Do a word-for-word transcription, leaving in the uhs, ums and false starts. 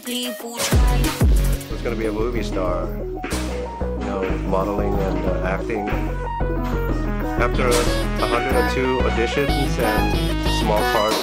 was going to be a movie star, you know, modeling and uh, acting. After a, one hundred two auditions and small parts